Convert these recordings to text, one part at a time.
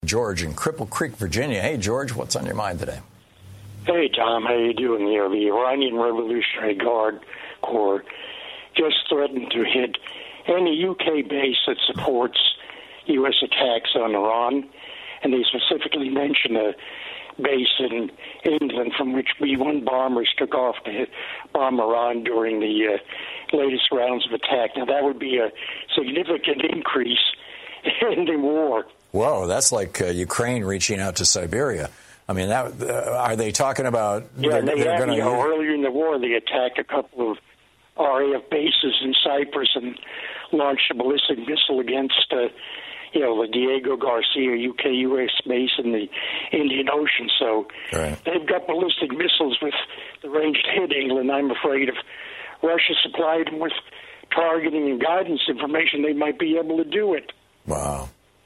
George in Cripple Creek, Virginia. Hey, George, what's on your mind today? Hey, Tom, how you doing? The Iranian Revolutionary Guard Corps just threatened to hit any UK base that supports U.S. attacks on Iran, and they specifically mentioned a base in England from which B-1 bombers took off to bomb Iran during the latest rounds of attack. Now, that would be a significant increase in the war. Whoa, that's like Ukraine reaching out to Siberia. I mean, are they talking about... Yeah, earlier in the war, they attacked a couple of RAF bases in Cyprus and launched a ballistic missile against, the Diego Garcia UK-US base in the Indian Ocean. So They've got ballistic missiles with the range to hit England. I'm afraid if Russia supplied them with targeting and guidance information, they might be able to do it. Wow.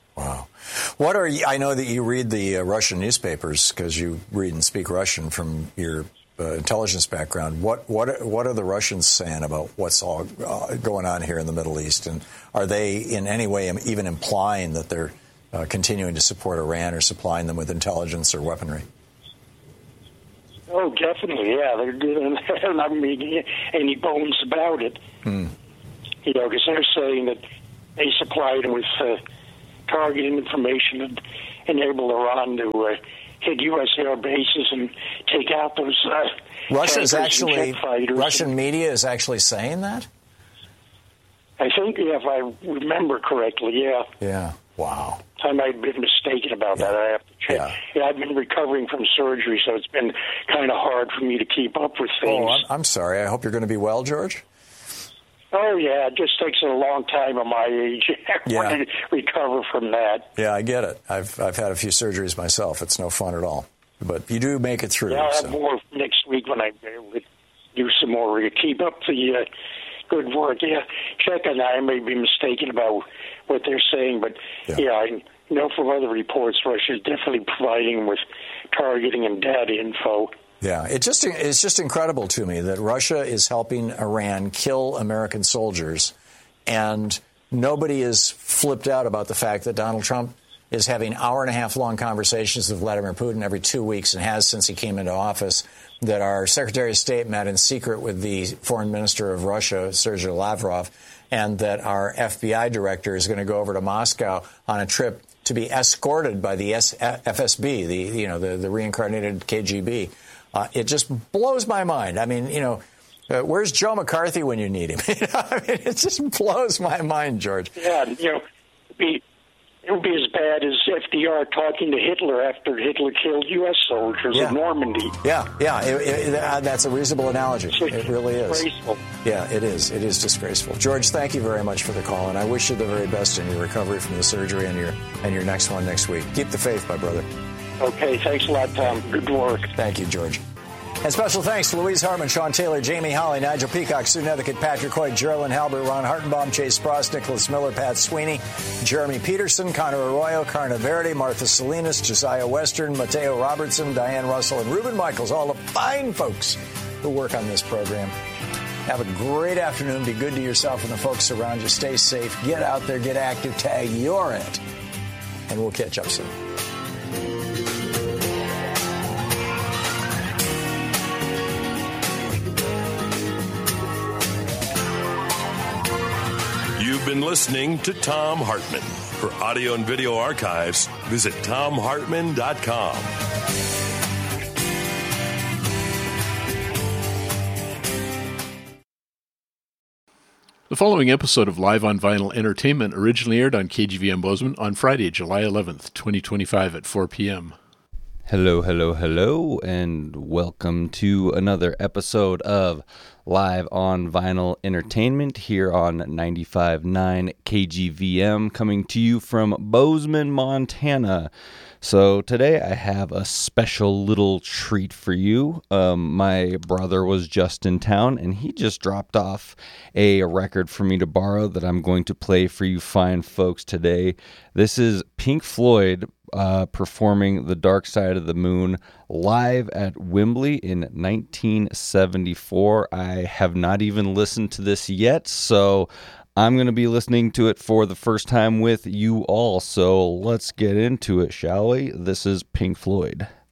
I know that you read the Russian newspapers because you read and speak Russian from your intelligence background. What are the Russians saying about what's all going on here in the Middle East? And are they in any way even implying that they're continuing to support Iran or supplying them with intelligence or weaponry? Oh, definitely, yeah. They're not making any bones about it. Because they're saying that they supplied them with targeting information that enabled Iran to hit U.S. air bases and take out those Russian media is actually saying that? I think, if I remember correctly, yeah. Yeah, wow. I might have been mistaken about that. I have to check. Yeah, I've been recovering from surgery, so it's been kind of hard for me to keep up with things. Oh, I'm sorry. I hope you're going to be well, George. Oh, yeah, it just takes a long time at my age to recover from that. Yeah, I get it. I've had a few surgeries myself. It's no fun at all. But you do make it through. Yeah, I'll have more next week when I do some more. Keep up the good work. Yeah, check on that. I may be mistaken about what they're saying, but I know from other reports Russia is definitely providing with targeting and data info. Yeah, it's just incredible to me that Russia is helping Iran kill American soldiers, and nobody is flipped out about the fact that Donald Trump is having hour-and-a-half-long conversations with Vladimir Putin every 2 weeks and has since he came into office, that our Secretary of State met in secret with the Foreign Minister of Russia, Sergei Lavrov, and that our FBI director is going to go over to Moscow on a trip to be escorted by the FSB, the reincarnated KGB. It just blows my mind. I mean, where's Joe McCarthy when you need him? I mean, it just blows my mind, George. Yeah, it would be as bad as FDR talking to Hitler after Hitler killed U.S. soldiers in Normandy. Yeah, that's a reasonable analogy. It really is. Disgraceful. Yeah, it is. It is disgraceful. George, thank you very much for the call, and I wish you the very best in your recovery from the surgery and your next one next week. Keep the faith, my brother. Okay, thanks a lot, Tom. Good work. Thank you, George. And special thanks to Louise Hartman, Sean Taylor, Jamie Holly, Nigel Peacock, Sue Nethercutt, Patrick Hoyt, Geraldine Halbert, Ron Hartenbaum, Chase Spross, Nicholas Miller, Pat Sweeney, Jeremy Peterson, Connor Arroyo, Carna Verde, Martha Salinas, Josiah Western, Mateo Robertson, Diane Russell, and Reuben Michaels, all the fine folks who work on this program. Have a great afternoon. Be good to yourself and the folks around you. Stay safe. Get out there. Get active. Tag you're in it. And we'll catch up soon. You've been listening to Thom Hartmann. For audio and video archives, visit ThomHartmann.com. The following episode of Live on Vinyl Entertainment originally aired on KGVM Bozeman on Friday, July 11th, 2025 at 4 p.m. Hello, and welcome to another episode of Live on Vinyl Entertainment here on 95.9 KGVM, coming to you from Bozeman, Montana. So today I have a special little treat for you. My brother was just in town, and he just dropped off a record for me to borrow that I'm going to play for you fine folks today. This is Pink Floyd performing The Dark Side of the Moon live at Wembley in 1974. I have not even listened to this yet, so I'm going to be listening to it for the first time with you all, so let's get into it, shall we? This is Pink Floyd.